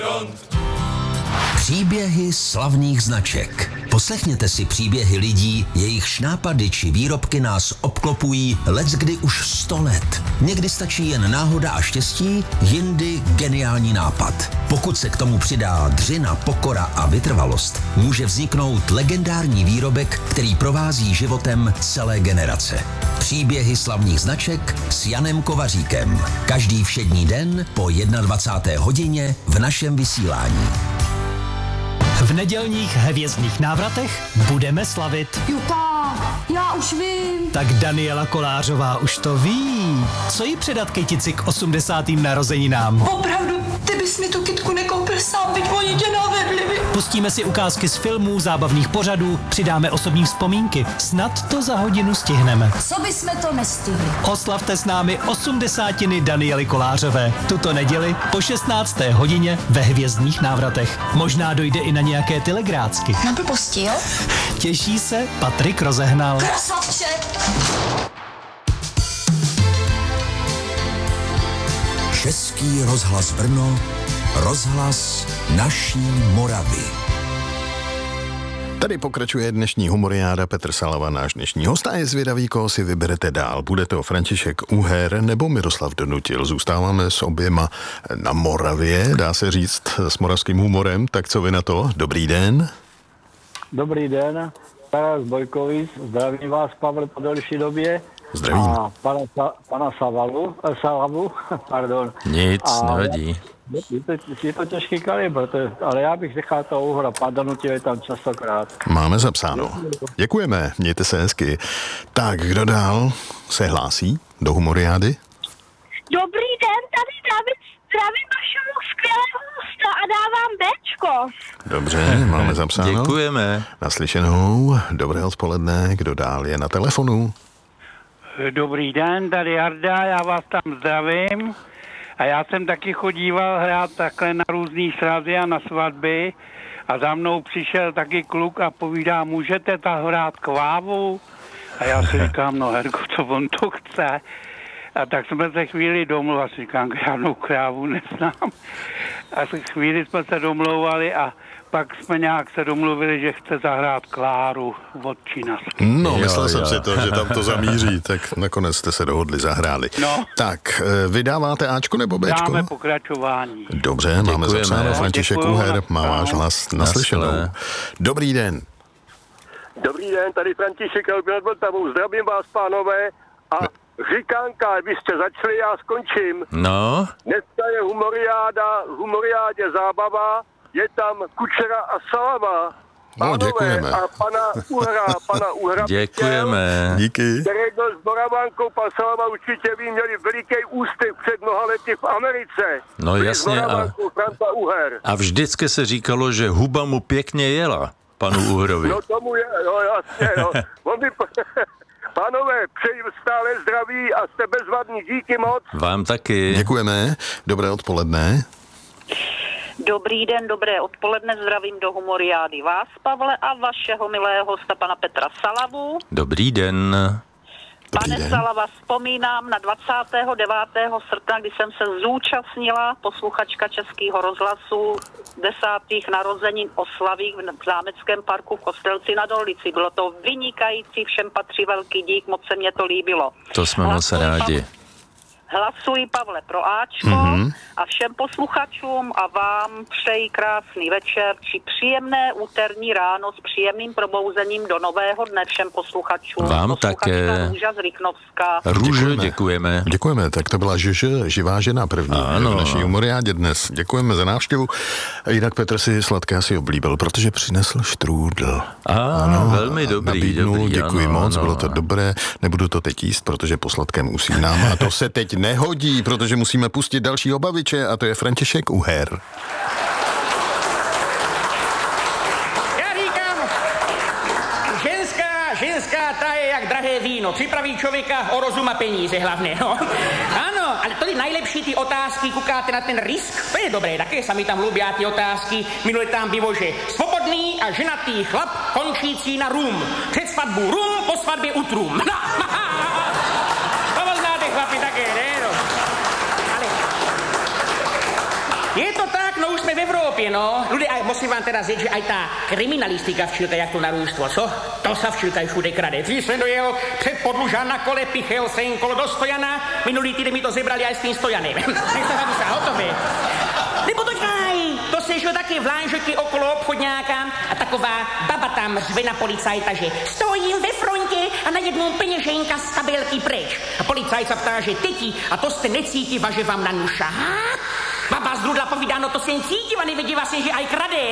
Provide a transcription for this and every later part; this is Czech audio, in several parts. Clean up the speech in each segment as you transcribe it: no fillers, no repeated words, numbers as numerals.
Příběhy slavných značek. Poslechněte si příběhy lidí, jejichž nápady či výrobky nás obklopují leckdy už 100 let. Někdy stačí jen náhoda a štěstí, jindy geniální nápad. Pokud se k tomu přidá dřina, pokora a vytrvalost, může vzniknout legendární výrobek, který provází životem celé generace. Příběhy slavných značek s Janem Kovaříkem. Každý všední den po 21. hodině v našem vysílání. V nedělních hvězdných návratech budeme slavit. Juta, já už vím. Tak Daniela Kolářová už to ví. Co jí předat kytici k 80. narozeninám? Opravdu, ty bys mi tu kytku nekoupil sám, byť oni tě navedli. Pustíme si ukázky z filmů, zábavných pořadů, přidáme osobní vzpomínky. Snad to za hodinu stihneme. Co bysme to nestihli? Oslavte s námi 80. Daniely Kolářové. Tuto neděli po 16. hodině ve hvězdných návratech. Možná dojde i na nějaké telegrácky. Na blbosti, jo? Těší se Patrik Rozehnal. Krasavče! Český rozhlas Brno, rozhlas naší Moravy. Tady pokračuje dnešní humoriáda. Petr Salava, náš dnešní host, a je zvědavý, koho si vyberete dál. Bude to František Uher nebo Miroslav Donutil. Zůstáváme s oběma na Moravě, dá se říct, s moravským humorem. Tak co vy na to? Dobrý den. Dobrý den, Taras Bojkovic, zdravím vás, Pavel, po delší době. Zdravím. A pana Salavu, pardon. Nic, nevadí. Je to těžký kalibr, ale já bych nechal toho Uhra, Donutil je tam častokrát. Máme zapsáno. Děkujeme, mějte se hezky. Tak, kdo dál se hlásí do humoriády? Dobrý den, tady zdravím vašeho skvělého hosta a dávám Bčko. Dobře, máme zapsáno. Děkujeme. Naslyšenou, dobré odpoledne, kdo dál je na telefonu? Dobrý den, tady Jarda, já vás tam zdravím. A já jsem taky chodíval hrát takhle na různý srazy a na svatby a za mnou přišel taky kluk a povídá, můžete hrát kvávu? A já si říkám, no Herko, co on to chce? A tak jsme se chvíli domluvili, říkám, žádnou krávu neznám. A chvíli jsme se domlouvali a pak jsme nějak se domluvili, že chce zahrát Kláru od Čínas. No, myslel jsem si to, že tam to zamíří, tak nakonec jste se dohodli, zahráli. No. Tak, vydáváte Ačko nebo Bčko? Dáme pokračování. Dobře, máme zapsáno. František Uher má váš hlas naslyšenou. Dobrý den. Dobrý den, tady František nad Vltavou. Zdravím vás, pánové. A říkánka, vy jste začali, já skončím. No. Dneska je humoriádě zábava, je tam Kučera a Salava. No, děkujeme. A pana Uhra. Děkujeme. Díky. Který byl s Moravankou, pan Salava určitě ví, měli veliký úspěch před mnoha lety v Americe. No jasně. A vždycky se říkalo, že huba mu pěkně jela, panu Uhrovi. No tomu je, no jasně, no. Pánové, přeji stále zdraví a jste bezvadní, díky moc. Vám taky. Děkujeme, dobré odpoledne. Dobrý den, dobré odpoledne, zdravím do humoriády vás, Pavle, a vašeho milého hosta, pana Petra Salavu. Dobrý den. Pane Salava, vzpomínám na 29. srpna, kdy jsem se zúčastnila posluchačka Českého rozhlasu 10. narozenin oslavy v Zámeckém parku v Kostelci na Dolici. Bylo to vynikající, všem patří velký dík, moc se mně to líbilo. To jsme moc rádi. Hlasuji, Pavle, pro Ačko a všem posluchačům a vám přeji krásný večer či příjemné úterní ráno s příjemným probouzením do nového dne všem posluchačům. Vám také. Růža z Rychnovska. Růže, děkujeme. Děkujeme, tak to byla živá žena první v naší humoriádě dnes. Děkujeme za návštěvu. Jinak Petr si sladké asi oblíbil, protože přinesl štrůdl. Velmi dobrý. Nabídnul, děkuji moc, ano. Bylo to dobré. Nebudu to teď jíst, protože po sladkém usínám a to se teď nehodí, protože musíme pustit dalšího baviče a to je František Uher. Já říkám, ženská ta je jak drahé víno, připraví člověka o rozum a peníze hlavně, no. Ano, ale to je nejlepší ty otázky, koukáte na ten risk, to je dobré, také sami tam lubí ty otázky, minule tam bylo, že svobodný a ženatý chlap končící na rum, před svatbou rum, po svatbě utrum. No. To poznáte chlapi také, ne? No. Ale je to tak, no už jsme v Evropě. Evropě, no. Ľudia, aj musím vám teda říct, že aj tá kriminalistika v Čilke, jak to narůstlo, co? To sa v Čilke všude krade. Dřív jsem dojel před Podlužan na kole, pichel jsem kolo do Stojana, minulý týden mi to zebrali aj s tým Stojanem. Nechce sa vysa, hotové. Nebo to se šlo taky vlážeky okolo obchodňáka a taková baba tam řve na policajta, že stojím ve frontě a najednou peněženka z kabelky preč. A policajt se ptá, že teti, a to jste necítiva, že vám na nu šahá? Baba zdrudla povídá, no to jsem cítiva, nevidíva se, že aj krade.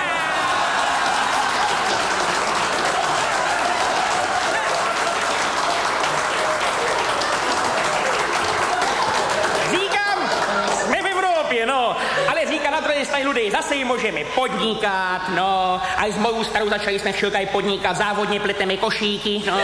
No, ale říká na druhé straně ľudí, zase jim můžeme podnikat, no, a s mojou starou začali jsme v Čilkách podnikat, závodně pleteme košíky, no.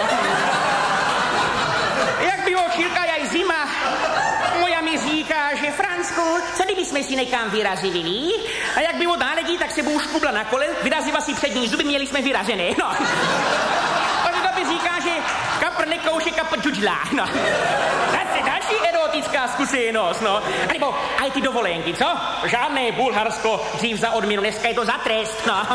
Jak bylo v Čilkách aj zima, moja mi říká, že Fransku, co kdyby jsme si někam vyrazili, a jak bylo náledí, tak se budu škubla na kole, vyrazila si přední zuby, měli jsme vyražené, no. A to by říká, že kapr nekouše, kapr džudžlá, no. Další erotická zkušenost, no. A nebo aj ty dovolenky, co? Žádné Bulharsko dřív za odměnu, dneska je to za trest, no.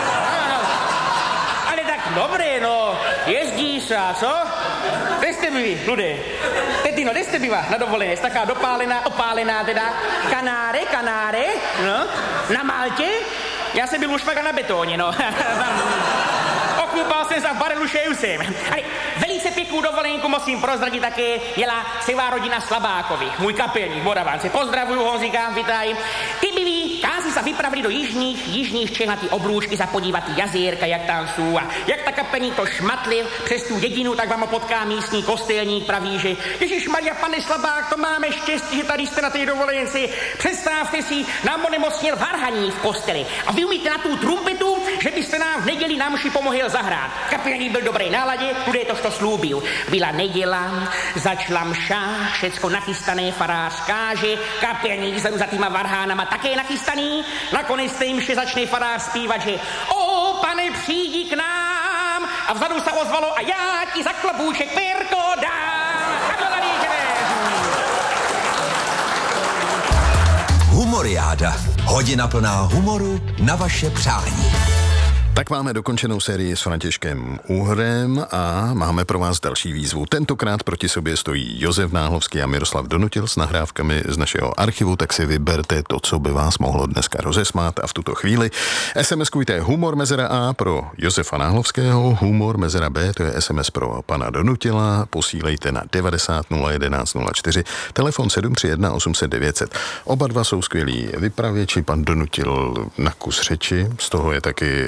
Ale tak dobré, no. Jezdí se, co? Kde jste byli, ľudé? Tetino, kde jste byla na dovolené? Taká opálená teda. Kanáre, no. Na Maltě? Já jsem byl už na betóně, no. Okupal jsem se v barelu šejusem. Ale velice pěknou dovolenku musím prozradit také jela celá rodina Slabákovi. Můj kapelník Moravánce. Pozdravuju, Honzika, vitaj. Ty byli, kázi se vypravili do jižních Čech na ty oblůžky za podívat ty jazírka, jak tam jsou. A jak ta kapelník to šmatlil přes tu jedinu, tak vám potká místní kostelník, praví, že Ježišmarja, pane Slabák, to máme štěstí, že tady jste na té dovolence. Představte si, nám onemocněl varhaní v kosteli. A vy umíte na tu trumpetu, že byste nám v neděli na mši pomohli zahrát. Kapelník byl v dobré náladě, kde to slúbil. Byla neděla, začala mša, všecko nachystané, farář káže, kapelník za týma varhánama také nachystaný. Nakonec té mše začne farář zpívat, že o, pane, přijdi k nám. A vzadu se ozvalo a já ti za klobůček perko dám. Humoriáda. Hodina plná humoru na vaše přání. Tak máme dokončenou sérii s Františkem Uhrem a máme pro vás další výzvu. Tentokrát proti sobě stojí Josef Náhlovský a Miroslav Donutil s nahrávkami z našeho archivu, tak si vyberte to, co by vás mohlo dneska rozesmát a v tuto chvíli SMS-kujte humor mezera A pro Josefa Náhlovského, humor mezera B, to je SMS pro pana Donutila, posílejte na 90 011 04, telefon 731 800 900. Oba dva jsou skvělí vypravěči, pan Donutil na kus řeči, z toho je taky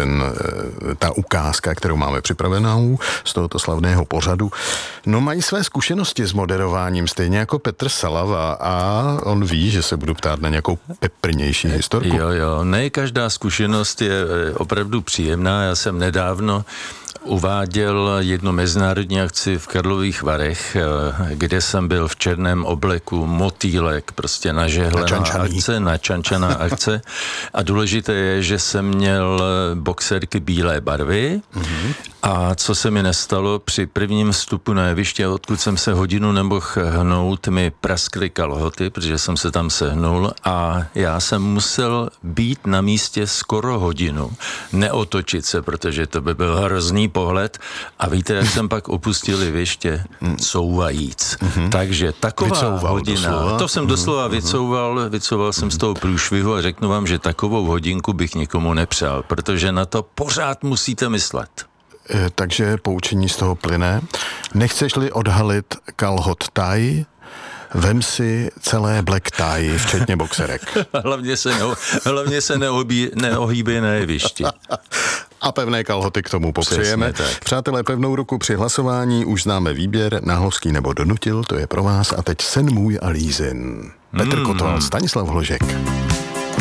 ta ukázka, kterou máme připravenou z tohoto slavného pořadu. No, mají své zkušenosti s moderováním, stejně jako Petr Salava, a on ví, že se budu ptát na nějakou peprnější historku. Jo, ne každá zkušenost je opravdu příjemná. Já jsem nedávno uváděl jednu mezinárodní akci v Karlových Varech, kde jsem byl v černém obleku, motýlek, prostě načančaná akce. A důležité je, že jsem měl boxerky bílé barvy. A co se mi nestalo, při prvním vstupu na jeviště, odkud jsem se hodinu nemohl hnout, mi praskly kalhoty, protože jsem se tam sehnul a já jsem musel být na místě skoro hodinu, neotočit se, protože to by byl hrozný pohled. A víte, jak jsem pak opustil jeviště? Couvajíc. Takže taková hodina, doslova. To jsem doslova vycouval jsem z toho průšvihu a řeknu vám, že takovou hodinku bych nikomu nepřál, protože na to pořád musíte myslet. Takže poučení z toho plyne. Nechceš-li odhalit kalhot taj, vem si celé black tie, včetně boxerek. Hlavně se neohýbej na jevišti. A pevné kalhoty k tomu popřejeme. Přátelé, pevnou ruku při hlasování, už známe výběr, Náhlovský nebo Donutil, to je pro vás. A teď Sen můj a Lízin. Petr Kotval, Stanislav Hložek.